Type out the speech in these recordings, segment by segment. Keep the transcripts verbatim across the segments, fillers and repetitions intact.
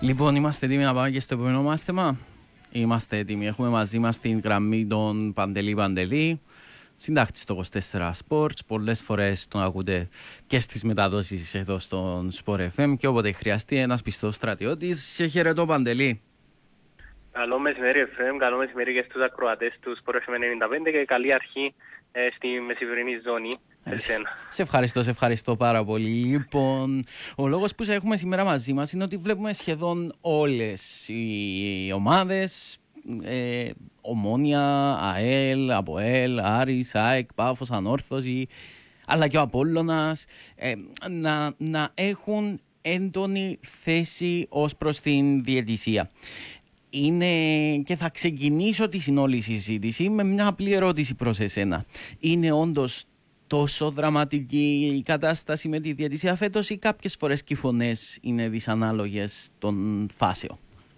Λοιπόν, είμαστε έτοιμοι να πάμε και στο επόμενο μάθημα. Είμαστε έτοιμοι. Έχουμε μαζί μας την γραμμή των Παντελή Παντελή, συντάκτη στο είκοσι τέσσερα Sports. Πολλές φορές τον ακούτε και στις μεταδόσεις εδώ στον Sport εφ εμ και όποτε χρειαστεί ένας πιστός στρατιώτης. Σε χαιρετώ, Παντελή. Καλό μεσημέρι εφ εμ, καλό μεσημέρι και στους ακροατές του Sport εφ εμ ενενήντα πέντε και καλή αρχή ε, στη μεσημερινή ζώνη. Ε, σε ευχαριστώ, σε ευχαριστώ πάρα πολύ. Λοιπόν, ο λόγος που σε έχουμε σήμερα μαζί μας είναι ότι βλέπουμε σχεδόν όλες οι ομάδες, ε, Ομόνια, ΑΕΛ, ΑΠΟΕΛ, Άρης, ΑΕΚ, Πάφος, Ανόρθωση, αλλά και ο Απόλλωνας, ε, να, να έχουν έντονη θέση ως προς την διαιτησία. Είναι, και θα ξεκινήσω τη συνόλη συζήτηση με μια απλή ερώτηση προς εσένα. Είναι όντως τόσο δραματική η κατάσταση με τη διαιτησία φέτος ή κάποιες φορές και οι φωνές είναι δυσανάλογες των φάσεων?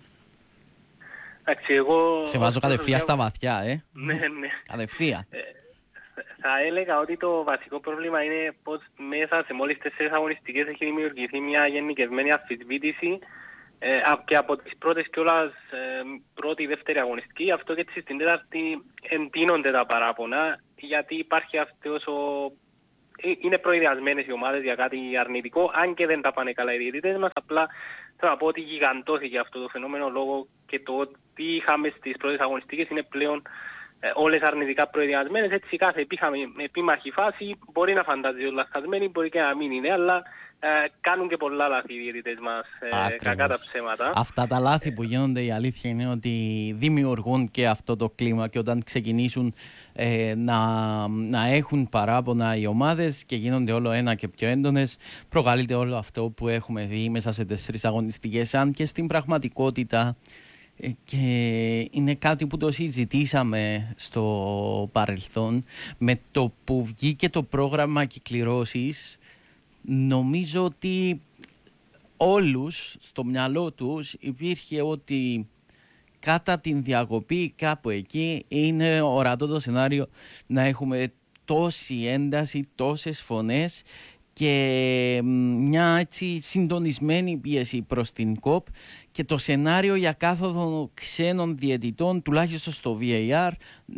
Εντάξει, εγώ... Σε βάζω κατευθείαν στα βαθιά, ε. Ναι, ναι. Κατευθείαν. Ε, θα έλεγα ότι το βασικό πρόβλημα είναι πως μέσα σε μόλις τέσσερις αγωνιστικές έχει δημιουργηθεί μια γενικευμένη αμφισβήτηση ε, και από τις πρώτες κιόλας ε, πρώτη, δεύτερη αγωνιστική, αυτό και έτσι στην τέταρτη εντείνονται τα παράπονα, γιατί υπάρχει αυτός ο... είναι προειδιασμένες οι ομάδες για κάτι αρνητικό, αν και δεν τα πάνε καλά οι διαιτητές μας. Απλά θέλω να πω ότι γιγαντώθηκε αυτό το φαινόμενο λόγω και το ότι είχαμε στις πρώτες αγωνιστικές είναι πλέον ε, όλες αρνητικά προειδιασμένες. Έτσι κάθε επίχαμε επίμαχη φάση, μπορεί να φαντάζει όλα λαθασμένη, μπορεί και να μην είναι, αλλά ε, κάνουν και πολλά λάθη οι διαιτητές μας, ε, κακά τα ψέματα. Αυτά τα λάθη που γίνονται, η αλήθεια είναι ότι δημιουργούν και αυτό το κλίμα, και όταν ξεκινήσουν ε, να, να έχουν παράπονα οι ομάδες και γίνονται όλο ένα και πιο έντονες, προκαλείται όλο αυτό που έχουμε δει μέσα σε τέσσερις αγωνιστικές, αν και στην πραγματικότητα ε, και είναι κάτι που το συζητήσαμε στο παρελθόν, με το που βγήκε το πρόγραμμα κυκληρώσεις. Νομίζω ότι όλους στο μυαλό τους υπήρχε ότι κατά την διακοπή κάπου εκεί είναι ορατό το σενάριο να έχουμε τόση ένταση, τόσες φωνές και μια έτσι συντονισμένη πίεση προς την ΚΟΠ και το σενάριο για κάθοδο ξένων διαιτητών, τουλάχιστον στο βι έι αρ,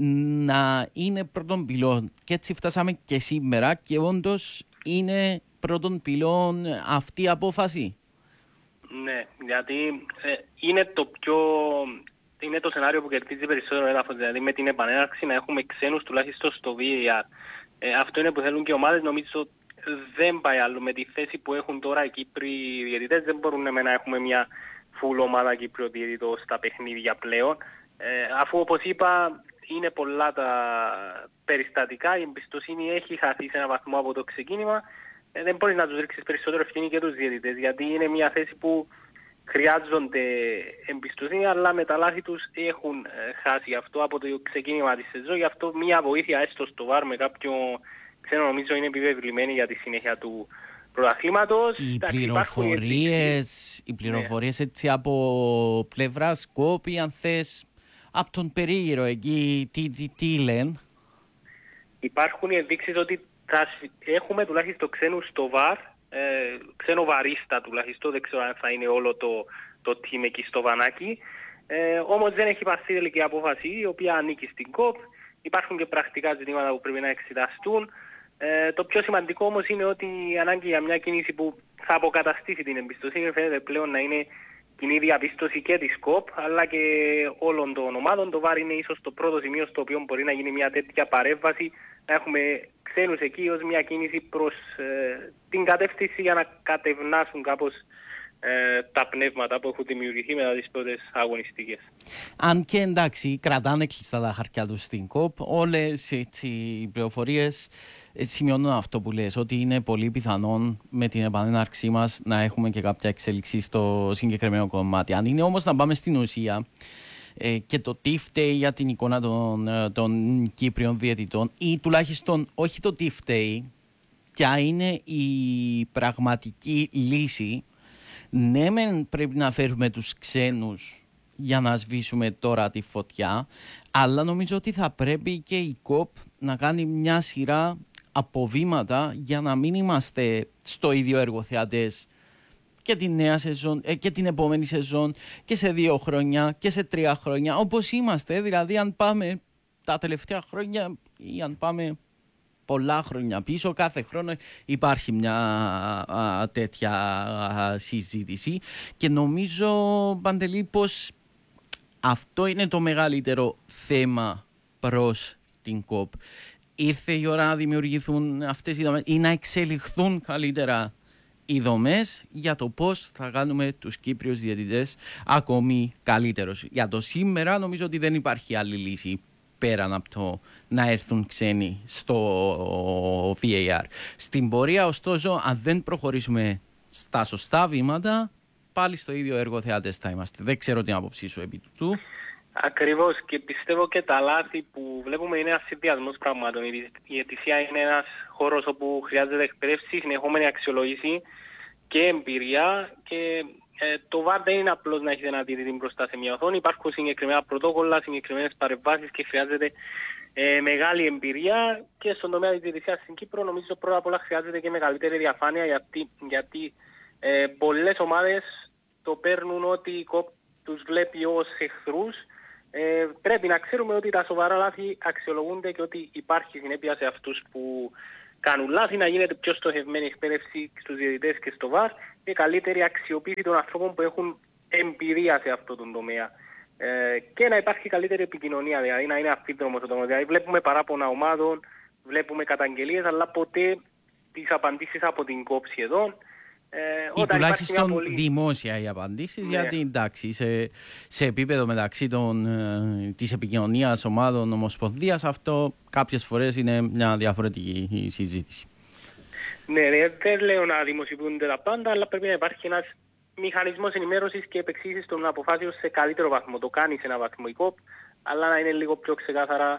να είναι πρώτον πυλών. Και έτσι φτάσαμε και σήμερα και όντως είναι πρώτον πυλών αυτή η απόφαση. Ναι, γιατί ε, είναι το πιο... είναι το σενάριο που κερδίζει περισσότερο έδαφος, δηλαδή με την επανέναρξη να έχουμε ξένους τουλάχιστον στο βι έι αρ. Ε, αυτό είναι που θέλουν και οι ομάδες, νομίζω δεν πάει άλλο. Με τη θέση που έχουν τώρα οι Κύπροι διαιτητές δεν μπορούμε να έχουμε μια full ομάδα Κύπριο διαιτητό στα παιχνίδια πλέον. Ε, αφού όπως είπα είναι πολλά τα περιστατικά, η εμπιστοσύνη έχει χαθεί σε ένα βαθμό από το ξεκίνημα. Ε, δεν μπορείς να τους ρίξεις περισσότερο ευθύνη και τους διαιτητές, γιατί είναι μια θέση που χρειάζονται εμπιστοσύνη, αλλά με τα λάθη τους έχουν ε, χάσει αυτό από το ξεκίνημα της σεζόν. Γι' αυτό μια βοήθεια έστω στο βαρ με κάποιο ξένο νομίζω είναι επιβεβλημένη για τη συνέχεια του πρωταθλήματος. Οι πληροφορίες, οι πληροφορίες ναι. Έτσι από πλευρά Σκόπη, αν θες, από τον περίγυρο εκεί, τι, τι, τι λένε? Υπάρχουν οι ενδείξεις ότι θα έχουμε τουλάχιστον ξένους στο βαρ, ε, ξένο βαρίστα τουλάχιστον, δεν ξέρω αν θα είναι όλο το, το team εκεί στο βανάκι. Ε, όμως δεν έχει πάρθει τελική απόφαση η οποία ανήκει στην ΚΟΠ. Υπάρχουν και πρακτικά ζητήματα που πρέπει να εξεταστούν. Ε, το πιο σημαντικό όμως είναι ότι η ανάγκη για μια κίνηση που θα αποκαταστήσει την εμπιστοσύνη φαίνεται πλέον να είναι κοινή διαπίστωση και της ΚΟΠ αλλά και όλων των ομάδων. Το βαρ είναι ίσως το πρώτο σημείο στο οποίο μπορεί να γίνει μια τέτοια παρέμβαση, να έχουμε ξένους εκεί ως μια κίνηση προς ε, την κατεύθυνση για να κατευνάσουν κάπως ε, τα πνεύματα που έχουν δημιουργηθεί μετά τις πρώτες αγωνιστικές. Αν και εντάξει κρατάνε κλειστά τα χαρτιά τους στην ΚΟΠ, όλες έτσι, οι πληροφορίες σημειώνουν αυτό που λες, ότι είναι πολύ πιθανόν με την επανέναρξή μας να έχουμε και κάποια εξέλιξη στο συγκεκριμένο κομμάτι. Αν είναι όμως να πάμε στην ουσία ε, και το τι φταίει για την εικόνα των, των Κύπριων διαιτητών, ή τουλάχιστον όχι το τι φταίει, ποια είναι η πραγματική λύση. Ναι, μεν πρέπει να φέρουμε τους ξένους για να σβήσουμε τώρα τη φωτιά, αλλά νομίζω ότι θα πρέπει και η ΚΟΠ να κάνει μια σειρά από βήματα για να μην είμαστε στο ίδιο εργοθεατές και την νέα σεζόν ε, και την επόμενη σεζόν και σε δύο χρόνια και σε τρία χρόνια, όπως είμαστε. Δηλαδή αν πάμε τα τελευταία χρόνια ή αν πάμε πολλά χρόνια πίσω, κάθε χρόνο υπάρχει μια α, τέτοια α, συζήτηση και νομίζω, Παντελή, πως αυτό είναι το μεγαλύτερο θέμα προς την κοπ. Ήρθε η ώρα να δημιουργηθούν αυτές οι δομές ή να εξελιχθούν καλύτερα οι δομές για το πώς θα κάνουμε τους Κύπριους διαιτητές ακόμη καλύτερους. Για το σήμερα νομίζω ότι δεν υπάρχει άλλη λύση πέραν από το να έρθουν ξένοι στο βι έι αρ. Στην πορεία, ωστόσο, αν δεν προχωρήσουμε στα σωστά βήματα, πάλι στο ίδιο έργο θεάτες θα είμαστε. Δεν ξέρω την άποψή σου επί του. Ακριβώς, και πιστεύω και τα λάθη που βλέπουμε είναι ένας συνδυασμός πραγμάτων. Η διαιτησία είναι ένας χώρος όπου χρειάζεται εκπαίδευση, συνεχόμενη αξιολόγηση και εμπειρία, και ε, το βαρ δεν είναι απλώς να έχεις ένα διαιτητή μπροστά σε μια οθόνη. Υπάρχουν συγκεκριμένα πρωτόκολλα, συγκεκριμένες παρεμβάσεις και χρειάζεται ε, μεγάλη εμπειρία, και στον τομέα της διαιτησίας στην Κύπρο νομίζω πρώτα απ' όλα χρειάζεται και μεγαλύτερη διαφάνεια, γιατί, γιατί ε, πολλές ομάδες το παίρνουν ότι η κοπ τους βλέπει ως εχθρούς. Ε, πρέπει να ξέρουμε ότι τα σοβαρά λάθη αξιολογούνται και ότι υπάρχει συνέπεια σε αυτούς που κάνουν λάθη, να γίνεται πιο στοχευμένη εκπαίδευση στους διαιτητές και στο βαρ και καλύτερη αξιοποίηση των ανθρώπων που έχουν εμπειρία σε αυτό τον τομέα. Ε, και να υπάρχει καλύτερη επικοινωνία, δηλαδή να είναι αμφίδρομος ο τομέας. Δηλαδή βλέπουμε παράπονα ομάδων, βλέπουμε καταγγελίες, αλλά ποτέ τις απαντήσεις από την κοπ σχεδόν. Ε, ή τουλάχιστον πολύ δημόσια οι απαντήσεις, ναι. Γιατί εντάξει, σε, σε επίπεδο μεταξύ των, ε, της επικοινωνίας ομάδων ομοσπονδίας, αυτό κάποιες φορές είναι μια διαφορετική συζήτηση. Ναι, ναι, δεν λέω να δημοσιοποιούνται τα πάντα, αλλά πρέπει να υπάρχει ένας μηχανισμός ενημέρωσης και επεξήγησης των αποφάσεων σε καλύτερο βαθμό. Το κάνει σε ένα βαθμό η κοπ, αλλά να είναι λίγο πιο ξεκάθαρα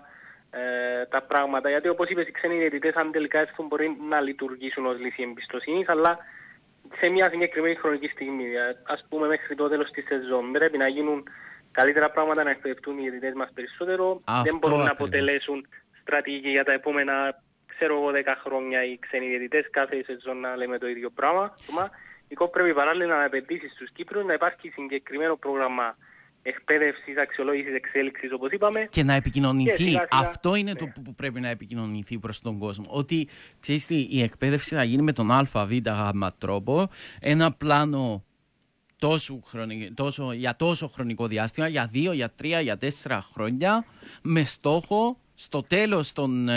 ε, τα πράγματα. Γιατί όπως είπες, οι ξένοι διαιτητές αν τελικά έρθουν μπορεί να λειτουργήσουν ως λύση εμπιστοσύνης, αλλά σε μια συγκεκριμένη χρονική στιγμή, ας πούμε μέχρι το τέλος της σεζόν, πρέπει να γίνουν καλύτερα πράγματα, να εκπαιδευτούν οι διαιτητές μας περισσότερο. Αυτό δεν μπορούν ακριβώς να αποτελέσουν στρατηγική για τα επόμενα, ξέρω εγώ, δέκα χρόνια οι ξένοι διαιτητές, κάθε σεζόν να λέμε το ίδιο πράγμα. Η κοπ πρέπει παράλληλα να επενδύσει στους Κύπρους, να υπάρχει συγκεκριμένο πρόγραμμα εκπαίδευσης, αξιολόγησης, εξέλιξης, όπως είπαμε. Και να επικοινωνηθεί. Και σιγά, σιγά, αυτό είναι ναι. το που πρέπει να επικοινωνηθεί προς τον κόσμο. Ότι ξέρεις τι, η εκπαίδευση θα γίνει με τον ΑΒΓ τρόπο, ένα πλάνο τόσο, χρονικό, τόσο, για τόσο χρονικό διάστημα, για δύο, για τρία, για τέσσερα χρόνια, με στόχο στο τέλος των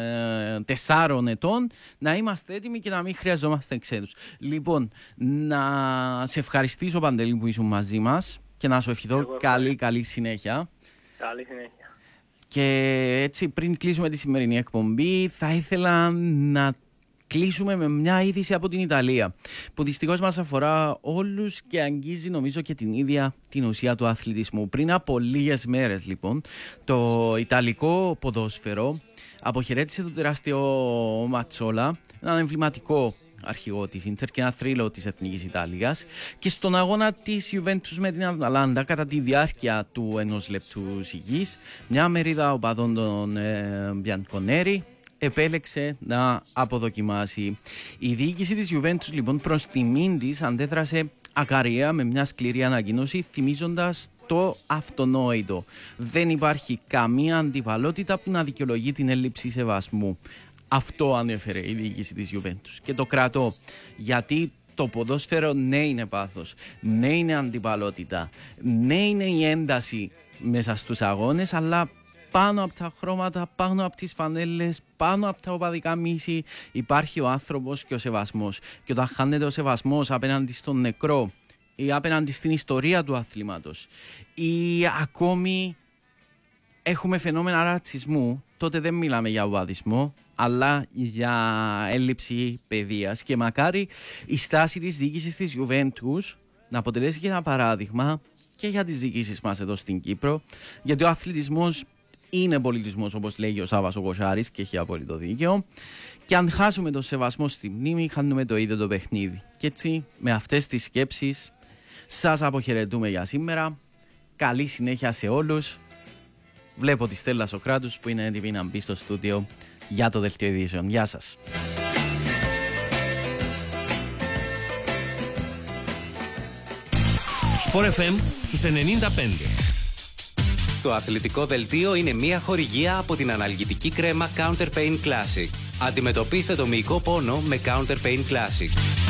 ε, τεσσάρων ετών να είμαστε έτοιμοι και να μην χρειαζόμαστε ξένους. Λοιπόν, να σε ευχαριστήσω, Παντελή, που ήσουν μαζί μας. Και να σου ευχηθώ Εγώ, καλή, καλή συνέχεια. Καλή συνέχεια. Και έτσι, πριν κλείσουμε τη σημερινή εκπομπή, θα ήθελα να κλείσουμε με μια είδηση από την Ιταλία, που δυστυχώς μας αφορά όλους και αγγίζει νομίζω και την ίδια την ουσία του αθλητισμού. Πριν από λίγες μέρες, λοιπόν, το Ιταλικό ποδόσφαιρο αποχαιρέτησε τον τεράστιο Ματσόλα, έναν εμβληματικό αρχηγό της Ίντερ και ένα θρύλο της Εθνικής Ιταλίας, και στον αγώνα της Juventus με την Αταλάντα, κατά τη διάρκεια του ενός λεπτού σιγής, μια μερίδα οπαδών των ε, Μπιανκονέρι επέλεξε να αποδοκιμάσει. Η διοίκηση της Juventus, λοιπόν, προς τιμήν της αντέδρασε ακαρία με μια σκληρή ανακοίνωση, θυμίζοντας το αυτονόητο: δεν υπάρχει καμία αντιπαλότητα που να δικαιολογεί την έλλειψη σεβασμού. Αυτό ανέφερε η διοίκηση της Juventus και το κρατώ, γιατί το ποδόσφαιρο ναι είναι πάθος, ναι είναι αντιπαλότητα, ναι είναι η ένταση μέσα στους αγώνες, αλλά πάνω από τα χρώματα, πάνω από τις φανέλες, πάνω από τα οπαδικά μίση υπάρχει ο άνθρωπος και ο σεβασμός. Και όταν χάνεται ο σεβασμός απέναντι στον νεκρό ή απέναντι στην ιστορία του αθλήματος, ή ακόμη έχουμε φαινόμενα ρατσισμού, τότε δεν μιλάμε για οπαδισμό, αλλά για έλλειψη παιδείας. Και μακάρι η στάση της διοίκησης της Juventus να αποτελέσει και ένα παράδειγμα και για τις διοικήσεις μας εδώ στην Κύπρο, γιατί ο αθλητισμός είναι πολιτισμός, όπως λέγει ο Σάββας ο Κοσάρης, και έχει απόλυτο δίκαιο. Και αν χάσουμε το σεβασμό στη μνήμη, χάνουμε το ίδιο το παιχνίδι. Και έτσι, με αυτές τις σκέψεις, σας αποχαιρετούμε για σήμερα. Καλή συνέχεια σε όλους. Βλέπω τη Στέλλα Σοκράτους που είναι έτοιμη να μπει στο στούντιο για το δελτίο ειδήσεων. Γεια σας. Sport εφ εμ στους ενενήντα πέντε. Το αθλητικό δελτίο είναι μια χορηγία από την αναλγητική κρέμα Counter Pain Classic. Αντιμετωπίστε το μυϊκό πόνο με Counter Pain Classic.